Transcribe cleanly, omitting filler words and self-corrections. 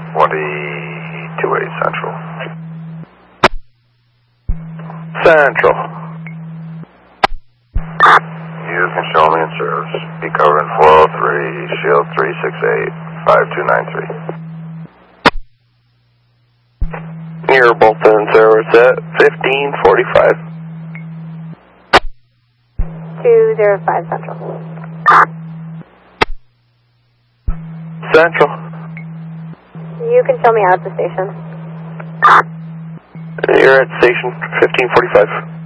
22A Central. Central. You can show me in service. Be covering 403, Shield 368, 5293. You're both in service at 1545. 205 Central. Central. You can show me out at the station. You're at station 1545.